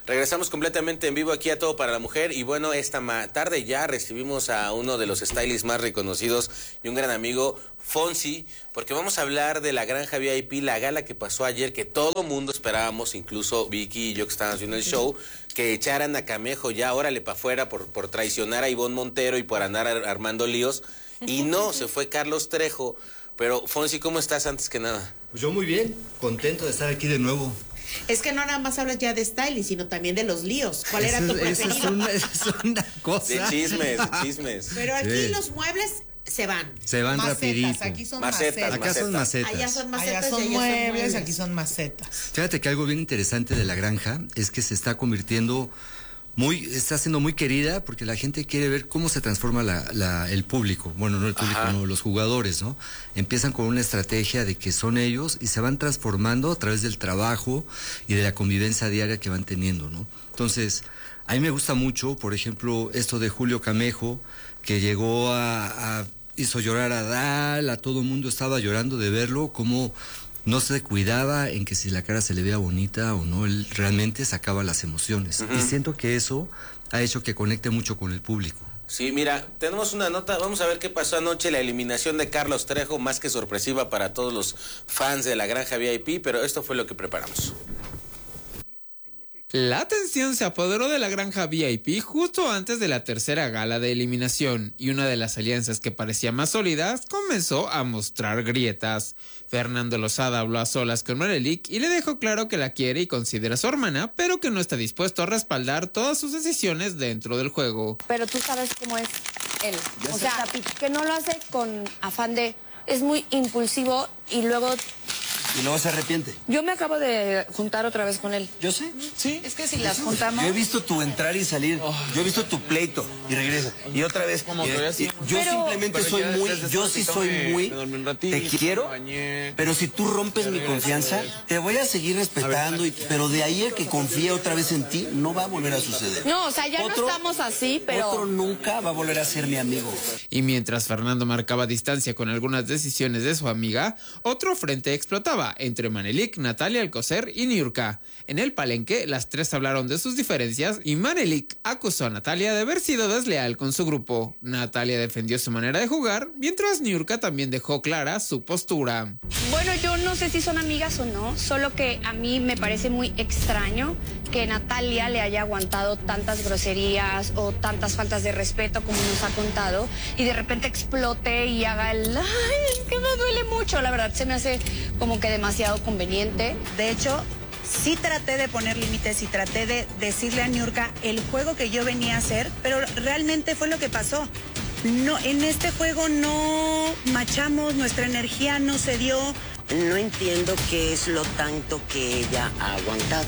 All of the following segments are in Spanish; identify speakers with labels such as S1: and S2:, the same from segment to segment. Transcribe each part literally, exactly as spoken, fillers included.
S1: Regresamos completamente en vivo aquí a Todo para la Mujer y bueno, esta tarde ya recibimos a uno de los stylists más reconocidos y un gran amigo, Fonsi, porque vamos a hablar de la Granja V I P, la gala que pasó ayer, que todo mundo esperábamos, incluso Vicky y yo que estábamos viendo el show, que echaran a Camejo ya, órale para afuera por, por traicionar a Ivonne Montero y por andar ar armando líos, y no, se fue Carlos Trejo. Pero Fonsi, ¿cómo estás antes que nada?
S2: Pues yo muy bien, contento de estar aquí de nuevo.
S3: Es que no nada más hablas ya de styling, sino también de los líos. ¿Cuál
S2: eso,
S3: era tu preferido?
S2: Eso es una, eso es una cosa.
S1: De chismes, de chismes.
S3: Pero aquí
S2: sí.
S3: Los muebles se van.
S2: Se van
S4: macetas,
S2: rapidito.
S4: aquí son
S1: macetas.
S4: macetas.
S2: Acá son macetas.
S3: Allá son macetas.
S4: Allá son
S3: y allá
S4: muebles,
S3: son muebles,
S4: aquí son macetas.
S2: Fíjate que algo bien interesante de la granja es que se está convirtiendo muy, está siendo muy querida porque la gente quiere ver cómo se transforma la, la, el público. Bueno, no el público, no, los jugadores, ¿no? Empiezan con una estrategia de que son ellos y se van transformando a través del trabajo y de la convivencia diaria que van teniendo, ¿no? Entonces, a mí me gusta mucho, por ejemplo, esto de Julio Camejo, que llegó a, a hizo llorar a Dal, a todo el mundo estaba llorando de verlo, cómo no se cuidaba en que si la cara se le veía bonita o no, él realmente sacaba las emociones. Uh-huh. Y siento que eso ha hecho que conecte mucho con el público.
S1: Sí, mira, tenemos una nota, vamos a ver qué pasó anoche, la eliminación de Carlos Trejo, más que sorpresiva para todos los fans de la Granja V I P, pero esto fue lo que preparamos.
S5: La atención se apoderó de la Granja V I P justo antes de la tercera gala de eliminación y una de las alianzas que parecía más sólidas comenzó a mostrar grietas. Fernando Lozada habló a solas con Manelik y le dejó claro que la quiere y considera su hermana, pero que no está dispuesto a respaldar todas sus decisiones dentro del juego.
S6: Pero tú sabes cómo es él, o sea, que no lo hace con afán de... es muy impulsivo y luego...
S2: Y luego se arrepiente.
S6: Yo me acabo de juntar otra vez con él.
S2: ¿Yo sé?
S4: Sí. Es que si las juntamos...
S2: Yo he visto tu entrar y salir. Oh. Yo he visto tu pleito y regresa. Y otra vez. Como y, y, yo pero, simplemente pero soy muy... Yo sí soy muy... Te quiero, pero si tú rompes mi confianza, te voy a seguir respetando. Y, pero de ahí el que confía otra vez en ti, no va a volver a suceder.
S6: No, o sea, ya otro, no estamos así, pero...
S2: Otro nunca va a volver a ser mi amigo.
S5: Y mientras Fernando marcaba distancia con algunas decisiones de su amiga, otro frente explotaba entre Manelik, Natalia Alcocer y Niurka. En el palenque, las tres hablaron de sus diferencias y Manelik acusó a Natalia de haber sido desleal con su grupo. Natalia defendió su manera de jugar, mientras Niurka también dejó clara su postura.
S6: Bueno, yo no sé si son amigas o no, solo que a mí me parece muy extraño que Natalia le haya aguantado tantas groserías o tantas faltas de respeto como nos ha contado y de repente explote y haga el... ¡Ay, es que me duele mucho! La verdad, se me hace como que demasiado conveniente.
S7: De hecho, sí traté de poner límites y traté de decirle a Niurka el juego que yo venía a hacer, pero realmente fue lo que pasó. No, en este juego no machamos, nuestra energía no se dio.
S8: No entiendo qué es lo tanto que ella ha aguantado.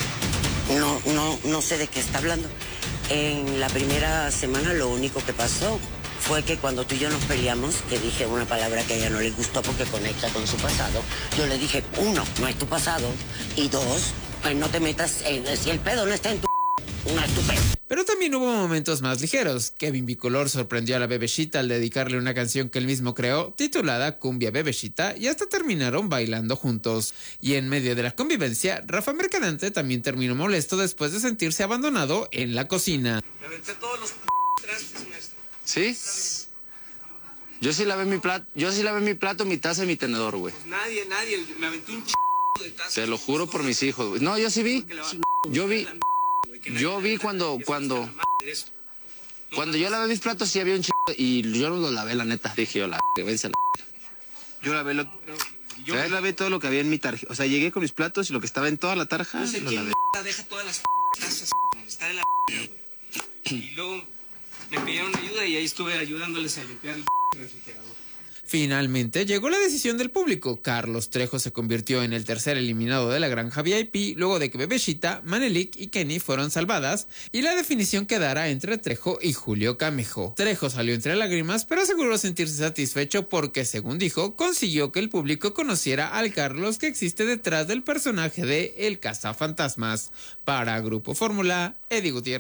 S8: No, no, no sé de qué está hablando. En la primera semana lo único que pasó fue que cuando tú y yo nos peleamos, que dije una palabra que a ella no le gustó porque conecta con su pasado, yo le dije, uno, no es tu pasado, y dos, pues no te metas en... Si el pedo no está en tu... no es tu pedo.
S5: Pero también hubo momentos más ligeros. Kevin Bicolor sorprendió a la Bebeshita al dedicarle una canción que él mismo creó, titulada Cumbia Bebeshita, y hasta terminaron bailando juntos. Y en medio de la convivencia, Rafa Mercadante también terminó molesto después de sentirse abandonado en la cocina.
S9: Me aventé todos los trastes, maestro.
S10: ¿Sí? Yo sí lavé mi plato, yo sí lavé mi plato, mi taza y mi tenedor, güey.
S9: Pues nadie, nadie, me aventé un ch... de tazas.
S10: Te lo juro por mis hijos, güey. No, yo sí vi. Yo vi. Yo vi cuando, cuando, cuando yo lavé mis platos sí había un ch... y yo no los lavé, la neta. Dije yo, la que vence la...
S9: Yo lavé lo... Yo ¿Eh? lavé todo lo que había en mi tarjeta. O sea, llegué con mis platos y lo que estaba en toda la tarja, no sé lo quién lavé. Deja todas las tazas, está de la... Y luego me pidieron ayuda y ahí estuve ayudándoles a limpiar el refrigerador.
S5: Finalmente llegó la decisión del público. Carlos Trejo se convirtió en el tercer eliminado de la Granja V I P luego de que Bebeshita, Manelik y Kenny fueron salvadas y la definición quedara entre Trejo y Julio Camejo. Trejo salió entre lágrimas, pero aseguró sentirse satisfecho porque, según dijo, consiguió que el público conociera al Carlos que existe detrás del personaje de El Cazafantasmas. Para Grupo Fórmula, Eddie Gutiérrez.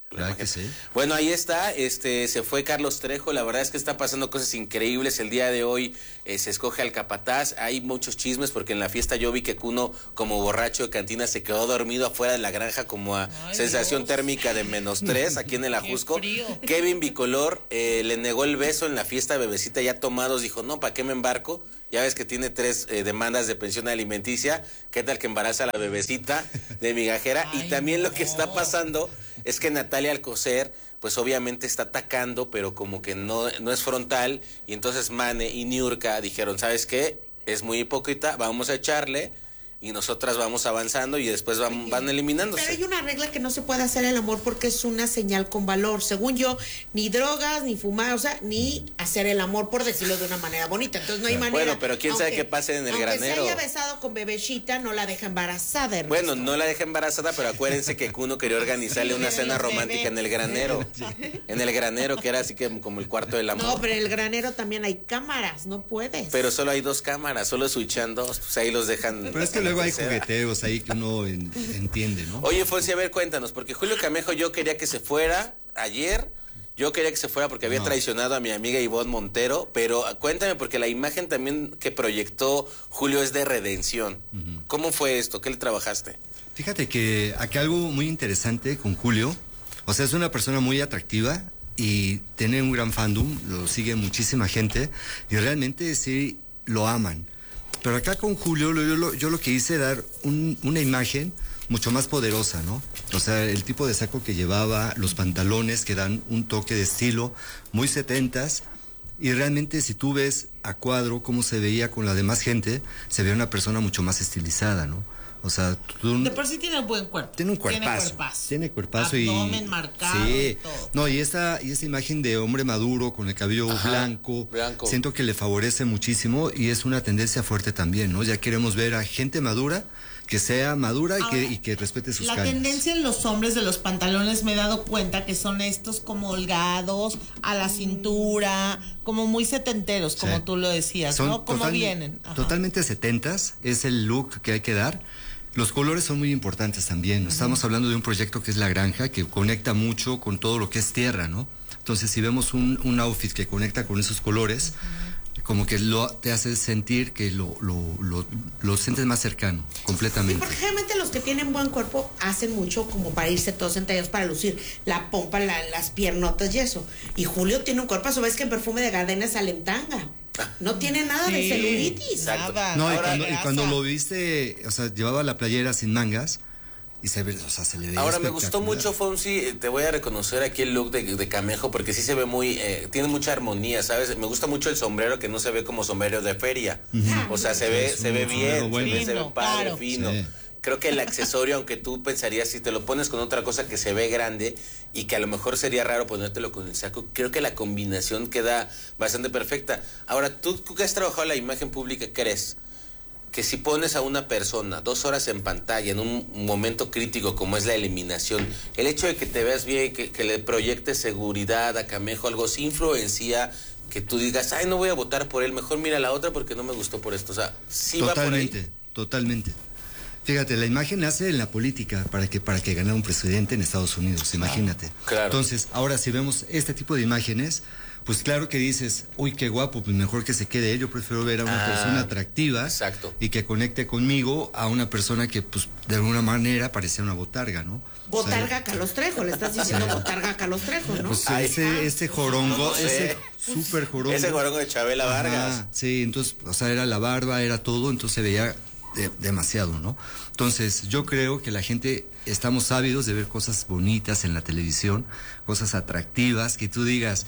S2: Claro que sí.
S1: Bueno, ahí está, este, se fue Carlos Trejo, la verdad es que está pasando cosas increíbles, el día de hoy eh, se escoge al capataz, hay muchos chismes porque en la fiesta yo vi que Kuno como borracho de cantina se quedó dormido afuera de la granja como a Ay, sensación Dios. térmica de menos tres aquí en el Ajusco. Kevin Bicolor eh, le negó el beso en la fiesta de Bebecita ya tomados, dijo, no, ¿para qué me embarco? Ya ves que tiene tres eh, demandas de pensión alimenticia, ¿qué tal que embaraza a la Bebecita de migajera? Ay, y también no. Lo que está pasando es que Natalia Alcocer, pues obviamente está atacando, pero como que no, no es frontal, y entonces Mane y Niurka dijeron, ¿sabes qué? Es muy hipócrita, vamos a echarle, y nosotras vamos avanzando y después van, van eliminándose.
S3: Pero hay una regla que no se puede hacer el amor porque es una señal con valor. Según yo, ni drogas, ni fumar, o sea, ni hacer el amor, por decirlo de una manera bonita. Entonces no hay manera.
S1: Bueno, pero quién
S3: aunque,
S1: sabe qué pase en el
S3: aunque
S1: granero.
S3: Se haya besado con Bebecita, no la deja embarazada, Ernesto.
S1: Bueno, no la deja embarazada, pero acuérdense que Kuno quería organizarle una cena romántica en el granero. En el granero, que era así que como el cuarto del amor.
S3: No, pero en el granero también hay cámaras, no puedes.
S1: Pero solo hay dos cámaras, solo switchan dos, pues ahí los dejan.
S2: Pero es que luego hay jugueteos ahí que uno en, entiende, ¿no?
S1: Oye, Fonsi, a ver, cuéntanos, porque Julio Camejo yo quería que se fuera ayer, yo quería que se fuera porque había no. traicionado a mi amiga Ivonne Montero, pero cuéntame, porque la imagen también que proyectó Julio es de redención. Uh-huh. ¿Cómo fue esto? ¿Qué le trabajaste?
S2: Fíjate que aquí algo muy interesante con Julio, o sea, es una persona muy atractiva y tiene un gran fandom, lo sigue muchísima gente y realmente sí lo aman. Pero acá con Julio yo lo, yo lo que hice era dar un, una imagen mucho más poderosa, ¿no? O sea, el tipo de saco que llevaba, los pantalones que dan un toque de estilo muy setentas, y realmente si tú ves a cuadro cómo se veía con la demás gente, se ve una persona mucho más estilizada, ¿no? O sea, tú...
S4: De por sí tiene un buen cuerpo.
S2: Tiene un cuerpazo. Tiene cuerpazo. Tiene cuerpazo y...
S4: Abdomen marcado.
S2: Sí.
S4: Y todo.
S2: No, y esta, y esta imagen de hombre maduro con el cabello Ajá, blanco, blanco, siento que le favorece muchísimo y es una tendencia fuerte también, ¿no? Ya queremos ver a gente madura, que sea madura y, Ahora, que, y que respete sus
S4: la
S2: canas.
S4: tendencia en los hombres de los pantalones me he dado cuenta que son estos como holgados, a la cintura, como muy setenteros, como sí. tú lo decías, son ¿no? Como vienen. Ajá.
S2: Totalmente setentas, es el look que hay que dar. Los colores son muy importantes también. Uh-huh. Estamos hablando de un proyecto que es La Granja, que conecta mucho con todo lo que es tierra, ¿no? Entonces, si vemos un, un outfit que conecta con esos colores, uh-huh. como que lo, te hace sentir que lo, lo, lo, lo sientes más cercano, completamente.
S3: Sí, porque generalmente los que tienen buen cuerpo hacen mucho como para irse todos entallados, para lucir la pompa, la, las piernotas y eso. Y Julio tiene un cuerpo, a su vez que en Perfume de Gardenia sale en tanga. No tiene nada sí, de celulitis.
S2: Nada. No, y cuando, y cuando lo viste, o sea, llevaba la playera sin mangas y se ve, o sea, se le veía
S1: Ahora me gustó mucho, Fonsi, te voy a reconocer aquí el look de, de Camejo porque sí se ve muy, eh, tiene mucha armonía, ¿sabes? Me gusta mucho el sombrero que no se ve como sombrero de feria. Uh-huh. O sea, se ve, se ve bien, bueno. se, ve, se ve padre, claro. fino. Sí. Creo que el accesorio, aunque tú pensarías si te lo pones con otra cosa que se ve grande y que a lo mejor sería raro ponértelo con el saco, creo que la combinación queda bastante perfecta. Ahora, tú, tú que has trabajado la imagen pública, ¿crees que si pones a una persona dos horas en pantalla en un momento crítico como es la eliminación, el hecho de que te veas bien, que, que le proyectes seguridad a Camejo, algo sí influencia que tú digas, ay, no voy a votar por él, mejor mira la otra porque no me gustó por esto? O sea, sí va por ahí.
S2: Totalmente, totalmente. Fíjate, la imagen nace en la política para que para que ganara un presidente en Estados Unidos, imagínate.
S1: Claro.
S2: Entonces, ahora si vemos este tipo de imágenes, pues claro que dices, uy, qué guapo, pues mejor que se quede él. Yo prefiero ver a una ah, persona atractiva
S1: exacto.
S2: y que conecte conmigo a una persona que, pues, de alguna manera parecía una botarga, ¿no?
S3: Botarga o sea, Carlos Trejo, le estás diciendo sí. botarga Carlos Trejo, ¿no?
S2: Pues ese, ese jorongo, no sé. ese súper jorongo.
S1: Ese jorongo de Chabela Vargas.
S2: Ah, sí, entonces, o sea, era la barba, era todo, entonces se veía de, demasiado, ¿no? Entonces, yo creo que la gente estamos ávidos de ver cosas bonitas en la televisión, cosas atractivas, que tú digas,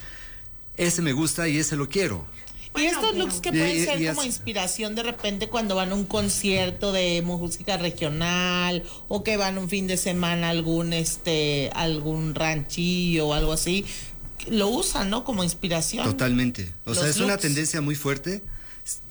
S2: ese me gusta y ese lo quiero.
S4: Y estos looks que pueden ser como inspiración de repente cuando van a un concierto de música regional o que van un fin de semana a algún, este, algún ranchillo o algo así, lo usan, ¿no? Como inspiración.
S2: Totalmente. O sea, es una tendencia muy fuerte.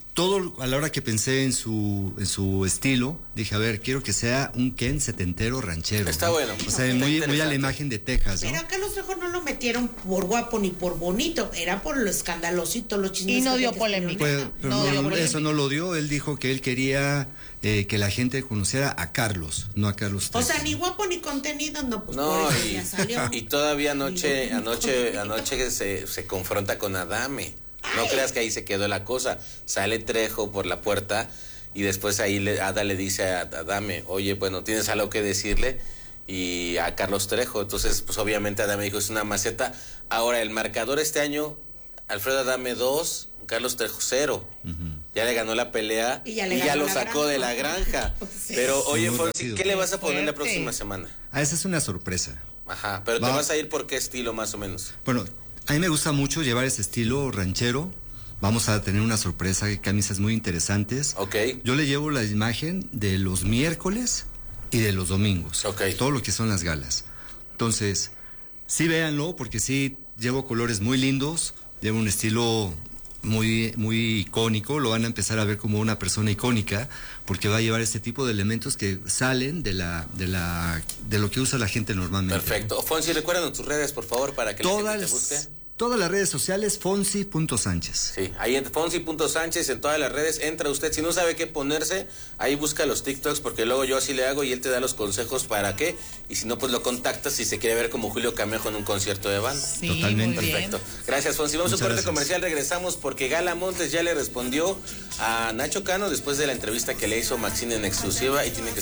S2: todo a la hora que pensé en su en su estilo, dije, a ver, quiero que sea un Ken setentero ranchero.
S1: Está
S2: ¿no?
S1: bueno.
S2: O sea, muy, muy a la imagen de Texas, ¿no?
S3: Pero a Carlos Trejo no lo metieron por guapo ni por bonito, era por lo escandalosito, lo chismes.
S4: Y no
S3: que
S4: dio
S3: te
S4: polémica.
S2: Pues, pero
S4: No,
S2: no,
S4: yo
S2: no,
S4: creo que
S2: eso
S4: sí.
S2: no lo dio, él dijo que él quería eh, que la gente conociera a Carlos, no a Carlos
S3: O
S2: Trejo.
S3: sea, ni guapo ni contenido, no, pues
S1: No,
S3: por eso
S1: y,
S3: ya salió.
S1: y todavía anoche,
S3: Ni guapo, ni
S1: anoche,
S3: contenido.
S1: anoche se, se confronta con Adame. No creas que ahí se quedó la cosa. Sale Trejo por la puerta y después ahí le, Ada le dice a Adame, oye, bueno, ¿tienes algo que decirle? Y a Carlos Trejo. Entonces, pues obviamente Adame dijo, es una maceta. Ahora, el marcador este año, Alfredo Adame dos, Carlos Trejo cero. Uh-huh. Ya le ganó la pelea y ya, y ya lo sacó granja. de la granja. Sí. Pero, oye, Fonsi, ¿qué le vas a poner la próxima semana?
S2: Ah, esa es una sorpresa.
S1: Ajá, pero Va. ¿te vas a ir por qué estilo más o menos?
S2: Bueno, a mí me gusta mucho llevar ese estilo ranchero. Vamos a tener una sorpresa, camisas muy interesantes.
S1: Ok.
S2: Yo le llevo la imagen de los miércoles y de los domingos.
S1: Ok.
S2: Todo lo que son las galas. Entonces, sí véanlo, porque sí llevo colores muy lindos, llevo un estilo muy, muy icónico, lo van a empezar a ver como una persona icónica, porque va a llevar este tipo de elementos que salen de la, de la, de lo que usa la gente normalmente.
S1: Perfecto. ¿No? Fonsi, recuérdanos tus redes, por favor, para que
S2: Todas,
S1: la gente te busque.
S2: Todas las redes sociales, Fonsi punto Sánchez.
S1: Sí, ahí en Fonsi punto Sánchez en todas las redes, entra usted, si no sabe qué ponerse, ahí busca los TikToks, porque luego yo así le hago y él te da los consejos para qué, y si no, pues lo contactas si se quiere ver como Julio Camejo en un concierto de banda.
S4: Sí,
S2: totalmente.
S1: Perfecto. Gracias, Fonsi. Vamos a un corte gracias. comercial, regresamos porque Gala Montes ya le respondió a Nacho Cano después de la entrevista que le hizo Maxine en exclusiva y tiene que